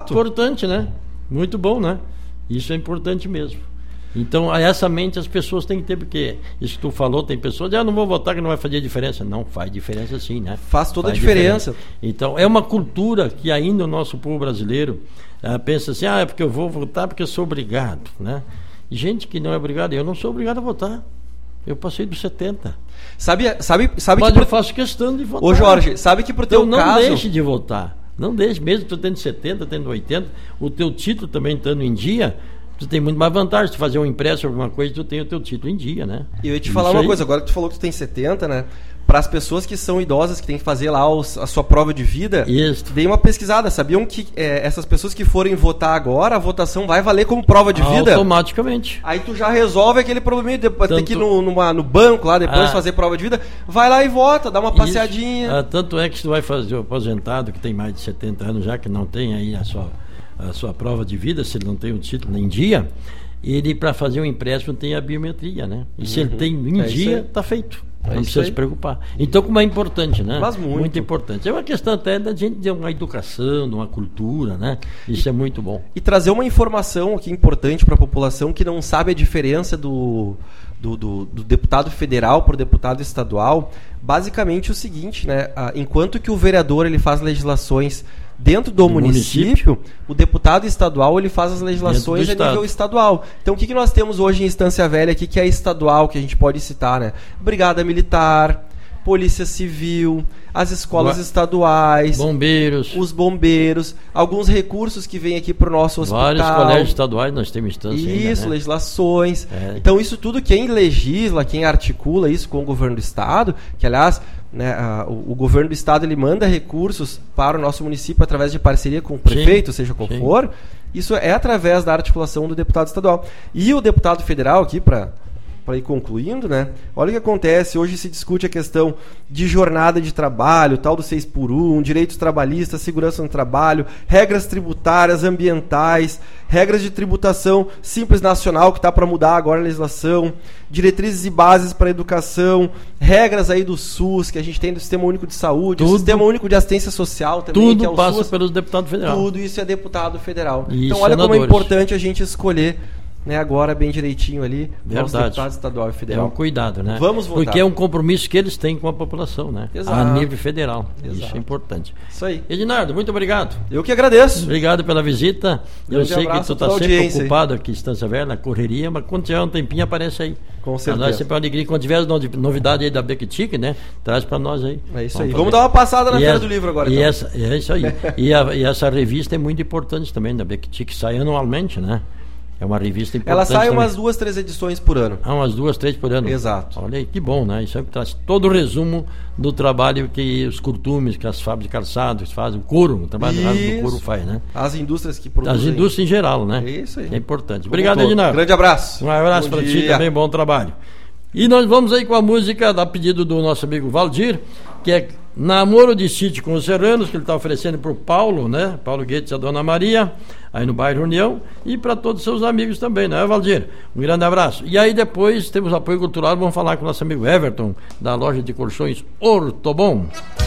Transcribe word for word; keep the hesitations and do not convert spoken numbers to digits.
Importante, né? Muito bom, né? Isso é importante mesmo. Então, essa mente as pessoas têm que ter, porque isso que tu falou, tem pessoas que ah, não vou votar que não vai fazer diferença. Não, faz diferença sim, né? Faz toda faz a diferença. diferença. Então, é uma cultura que ainda o nosso povo brasileiro ah, pensa assim, ah, é porque eu vou votar porque eu sou obrigado, né? Gente que não é obrigado, eu não sou obrigado a votar. Eu passei dos setenta. Sabe, sabe, sabe Mas que... eu faço questão de votar. Ô Jorge, sabe que pro teu então, não caso... Não deixe de votar. Não deixe, mesmo tu tendo setenta, tendo oitenta, o teu título também estando em dia... Tu tem muito mais vantagem. Se fazer um empréstimo, alguma coisa, tu tem o teu título em dia, né? E eu ia te falar Isso uma aí. coisa, agora que tu falou que tu tem setenta, né? Para as pessoas que são idosas, que tem que fazer lá os, a sua prova de vida, Isso. dei uma pesquisada. Sabiam que é, essas pessoas que forem votar agora, a votação vai valer como prova de vida? Automaticamente. Aí tu já resolve aquele problema de Tanto... ter que ir no, numa, no banco lá, depois ah. fazer prova de vida. Vai lá e vota, dá uma passeadinha. Ah, tanto é que se tu vai fazer o aposentado, que tem mais de setenta anos já, que não tem aí a sua, a sua prova de vida, se ele não tem o título em dia... Ele, para fazer um empréstimo, tem a biometria, né? E uhum. se ele tem em é dia, está feito. Não é precisa se preocupar. Então, como é importante, né? Mas muito. Muito importante. É uma questão até da gente de uma educação, de uma cultura, né? Isso é muito bom. E trazer uma informação aqui importante para a população que não sabe a diferença do, do, do, do deputado federal para o deputado estadual. Basicamente o seguinte, né? Enquanto que o vereador ele faz legislações dentro do, do município, município, o deputado estadual ele faz as legislações a nível estadual. Então o que, que nós temos hoje em Estância Velha aqui que é estadual, que a gente pode citar, né? Brigada Militar, Polícia Civil, as escolas Boa. estaduais, bombeiros, os bombeiros, alguns recursos que vêm aqui para o nosso hospital. Vários colégios estaduais nós temos instância Isso, ainda, né? legislações. É. Então isso tudo quem legisla, quem articula isso com o governo do estado, que aliás... Né, a, o, o governo do estado ele manda recursos para o nosso município através de parceria com o prefeito, sim, seja qual sim. for. Isso é através da articulação do deputado estadual. E o deputado federal aqui, para ir concluindo, né? Olha o que acontece. Hoje se discute a questão de jornada de trabalho, tal do seis por um, direitos trabalhistas, segurança no trabalho, regras tributárias, ambientais, regras de tributação simples nacional, que está para mudar agora a legislação, diretrizes e bases para a educação, regras aí do SUS, que a gente tem do Sistema Único de Saúde, tudo, o Sistema Único de Assistência Social também, tudo que é o passa SUS, pelos deputados federais. Tudo isso é deputado federal. E então olha senadores. como é importante a gente escolher, né, agora bem direitinho ali, nosso deputado estadual e federal. É um cuidado, né? Vamos votar. Porque é um compromisso que eles têm com a população, né? Exato. A nível federal. Exato. Isso é importante. Isso aí. Edinardo, muito obrigado. Eu que agradeço. Obrigado pela visita. Grande Eu sei que tu está sempre ocupado aí. aqui em Estância Velha, na correria, mas quando tiver um tempinho aparece aí. Com certeza. Pra nós sempre é uma alegria. Quando tiver novidade aí da Bequitic, né? Traz para nós aí. É isso Vamos aí. fazer. Vamos dar uma passada na e Feira essa, do Livro agora. E então. essa, é isso aí. e, a, e essa revista é muito importante também da Bequitic, que sai anualmente, né? É uma revista importante. Ela sai também. umas duas, três edições por ano. Ah, umas duas, três por ano. Exato. Olha aí, que bom, né? Isso aí traz todo o resumo do trabalho que os curtumes, que as fábricas de calçados fazem, o couro, o trabalho do couro faz, né? As indústrias que produzem. As indústrias em geral, né? É isso aí. É importante. Como Obrigado, todo. Edinardo. Grande abraço. Um abraço para ti também, bom trabalho. E nós vamos aí com a música da pedido do nosso amigo Valdir, que é Namoro de Sítio com os Serranos, que ele está oferecendo para o Paulo, né? Paulo Guedes e a Dona Maria, aí no bairro União, e para todos os seus amigos também, né, Valdir? Um grande abraço. E aí depois temos apoio cultural, vamos falar com o nosso amigo Everton, da loja de colchões Ortobon.